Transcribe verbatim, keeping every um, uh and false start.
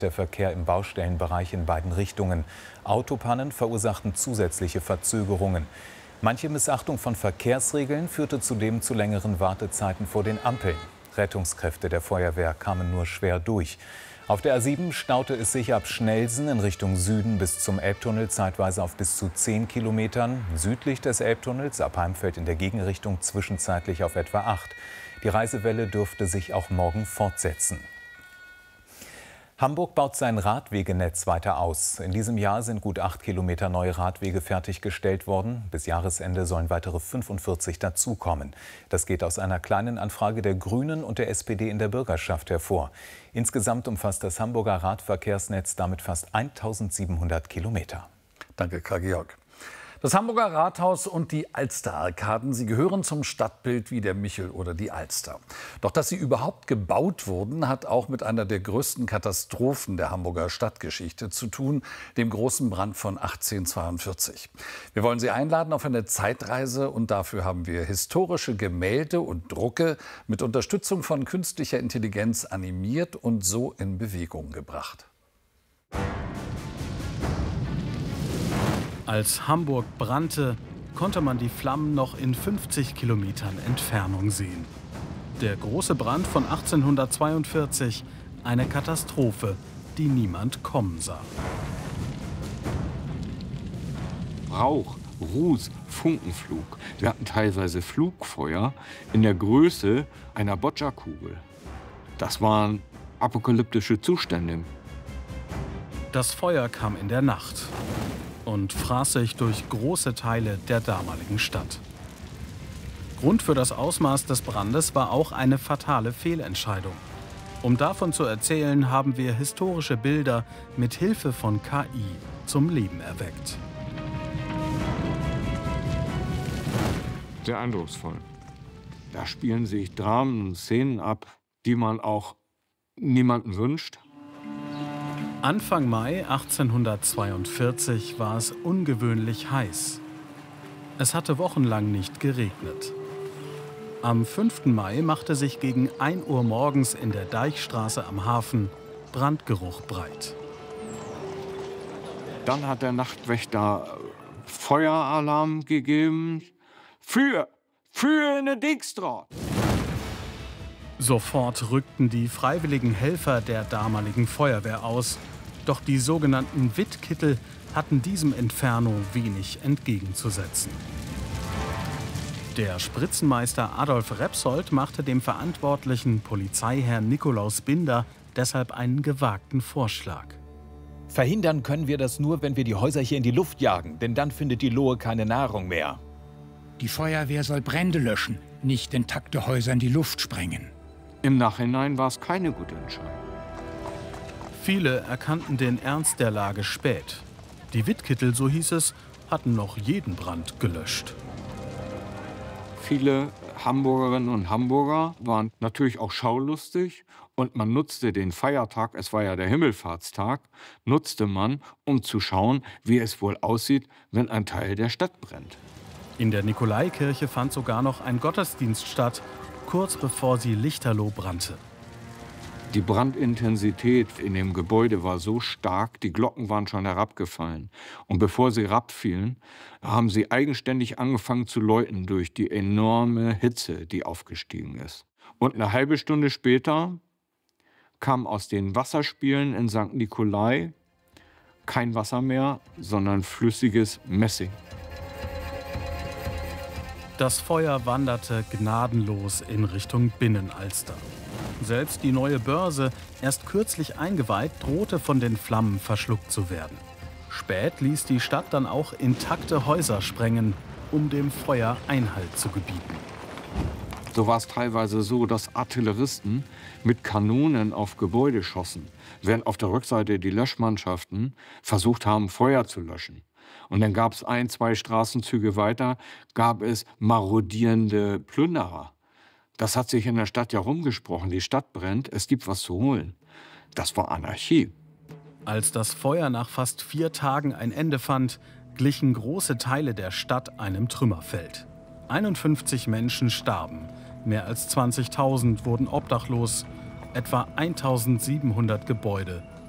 Der Verkehr im Baustellenbereich in beiden Richtungen. Autopannen verursachten zusätzliche Verzögerungen. Manche Missachtung von Verkehrsregeln führte zudem zu längeren Wartezeiten vor den Ampeln. Rettungskräfte der Feuerwehr kamen nur schwer durch. Auf der A sieben staute es sich ab Schnelsen in Richtung Süden bis zum Elbtunnel zeitweise auf bis zu zehn Kilometern. Südlich des Elbtunnels ab Heimfeld in der Gegenrichtung zwischenzeitlich auf etwa acht. Die Reisewelle dürfte sich auch morgen fortsetzen. Hamburg baut sein Radwegenetz weiter aus. In diesem Jahr sind gut acht Kilometer neue Radwege fertiggestellt worden. Bis Jahresende sollen weitere fünfundvierzig dazukommen. Das geht aus einer kleinen Anfrage der Grünen und der S P D in der Bürgerschaft hervor. Insgesamt umfasst das Hamburger Radverkehrsnetz damit fast eintausendsiebenhundert Kilometer. Danke, Karl Georg. Das Hamburger Rathaus und die Alsterarkaden, sie gehören zum Stadtbild wie der Michel oder die Alster. Doch dass sie überhaupt gebaut wurden, hat auch mit einer der größten Katastrophen der Hamburger Stadtgeschichte zu tun, dem großen Brand von achtzehnhundertzweiundvierzig. Wir wollen Sie einladen auf eine Zeitreise und dafür haben wir historische Gemälde und Drucke mit Unterstützung von künstlicher Intelligenz animiert und so in Bewegung gebracht. Als Hamburg brannte, konnte man die Flammen noch in fünfzig Kilometern Entfernung sehen. Der große Brand von achtzehnhundertzweiundvierzig, eine Katastrophe, die niemand kommen sah. Rauch, Ruß, Funkenflug. Wir hatten teilweise Flugfeuer in der Größe einer Bocciakugel. Das waren apokalyptische Zustände. Das Feuer kam in der Nacht und fraß sich durch große Teile der damaligen Stadt. Grund für das Ausmaß des Brandes war auch eine fatale Fehlentscheidung. Um davon zu erzählen, haben wir historische Bilder mit Hilfe von K I zum Leben erweckt. Sehr eindrucksvoll. Da spielen sich Dramen und Szenen ab, die man auch niemandem wünscht. Anfang Mai achtzehnhundertzweiundvierzig war es ungewöhnlich heiß. Es hatte wochenlang nicht geregnet. Am fünften Mai machte sich gegen ein Uhr morgens in der Deichstraße am Hafen Brandgeruch breit. Dann hat der Nachtwächter Feueralarm gegeben. Für, für eine Dijkstra. Sofort rückten die freiwilligen Helfer der damaligen Feuerwehr aus. Doch die sogenannten Wittkittel hatten diesem Inferno wenig entgegenzusetzen. Der Spritzenmeister Adolf Repsold machte dem verantwortlichen Polizeiherrn Nikolaus Binder deshalb einen gewagten Vorschlag. Verhindern können wir das nur, wenn wir die Häuser hier in die Luft jagen, denn dann findet die Lohe keine Nahrung mehr. Die Feuerwehr soll Brände löschen, nicht intakte Häuser in die Luft sprengen. Im Nachhinein war es keine gute Entscheidung. Viele erkannten den Ernst der Lage spät. Die Wittkittel, so hieß es, hatten noch jeden Brand gelöscht. Viele Hamburgerinnen und Hamburger waren natürlich auch schaulustig und man nutzte den Feiertag, es war ja der Himmelfahrtstag, nutzte man, um zu schauen, wie es wohl aussieht, wenn ein Teil der Stadt brennt. In der Nikolaikirche fand sogar noch ein Gottesdienst statt, kurz bevor sie lichterloh brannte. Die Brandintensität in dem Gebäude war so stark, die Glocken waren schon herabgefallen. Und bevor sie herabfielen, haben sie eigenständig angefangen zu läuten durch die enorme Hitze, die aufgestiegen ist. Und eine halbe Stunde später kam aus den Wasserspielen in Sankt Nikolai kein Wasser mehr, sondern flüssiges Messing. Das Feuer wanderte gnadenlos in Richtung Binnenalster. Selbst die neue Börse, erst kürzlich eingeweiht, drohte von den Flammen verschluckt zu werden. Spät ließ die Stadt dann auch intakte Häuser sprengen, um dem Feuer Einhalt zu gebieten. So war es teilweise so, dass Artilleristen mit Kanonen auf Gebäude schossen, während auf der Rückseite die Löschmannschaften versucht haben, Feuer zu löschen. Und dann gab es ein, zwei Straßenzüge weiter, gab es marodierende Plünderer. Das hat sich in der Stadt ja rumgesprochen. Die Stadt brennt, es gibt was zu holen. Das war Anarchie. Als das Feuer nach fast vier Tagen ein Ende fand, glichen große Teile der Stadt einem Trümmerfeld. einundfünfzig Menschen starben, mehr als zwanzigtausend wurden obdachlos, etwa eintausendsiebenhundert Gebäude